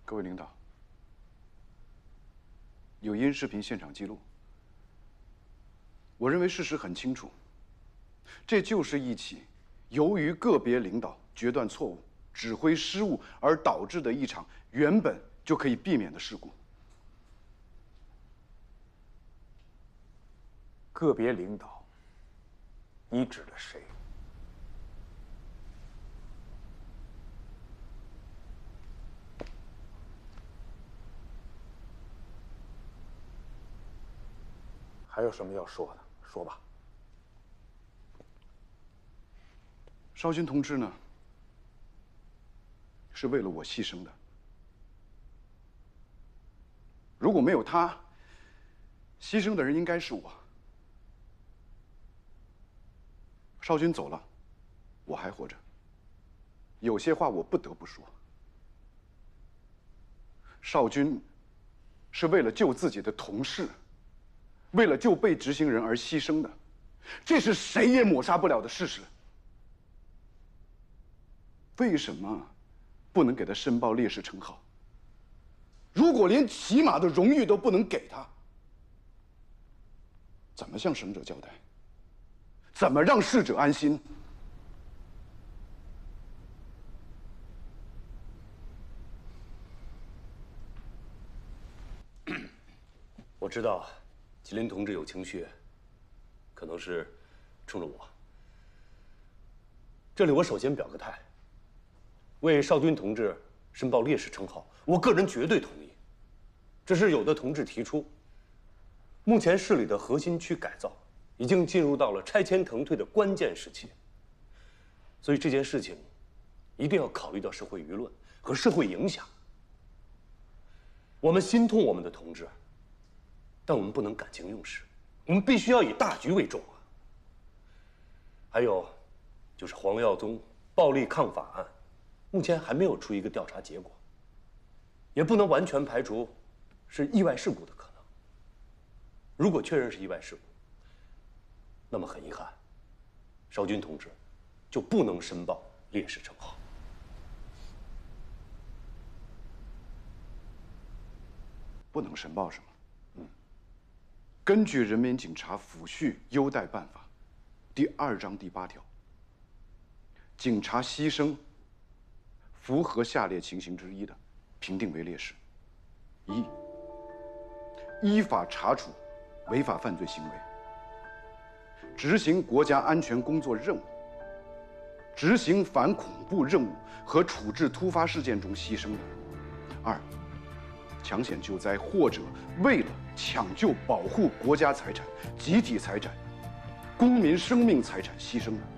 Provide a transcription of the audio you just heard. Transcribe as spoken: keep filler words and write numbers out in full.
各位领导，有音视频现场记录。我认为事实很清楚，这就是一起由于个别领导决断错误、指挥失误而导致的一场原本就可以避免的事故。 个别领导，你指的谁？ 还有什么要说的？说吧。 邵军同志呢，是为了我牺牲的。如果没有他，牺牲的人应该是我。邵军走了，我还活着。有些话我不得不说。邵军是为了救自己的同事。 为了救被执行人而牺牲的，这是谁也抹杀不了的事实。为什么不能给他申报烈士称号？如果连起码的荣誉都不能给他，怎么向生者交代？怎么让逝者安心？ 我知道。 吉林同志有情绪，可能是冲着我。这里我首先表个态，为邵军同志申报烈士称号，我个人绝对同意。只是有的同志提出，目前市里的核心区改造已经进入到了拆迁腾退的关键时期，所以这件事情一定要考虑到社会舆论和社会影响。我们心痛我们的同志。 但我们不能感情用事，我们必须要以大局为重啊。还有，就是黄耀宗暴力抗法案，目前还没有出一个调查结果，也不能完全排除是意外事故的可能。如果确认是意外事故，那么很遗憾，邵军同志就不能申报烈士称号。 不能申报什么？ 根据《人民警察抚恤优待办法》第二章第八条，警察牺牲符合下列情形之一的，评定为烈士：一、依法查处违法犯罪行为，执行国家安全工作任务，执行反恐怖任务和处置突发事件中牺牲的；二、抢险救灾或者为了 抢救、保护国家财产、集体财产、公民生命财产牺牲的；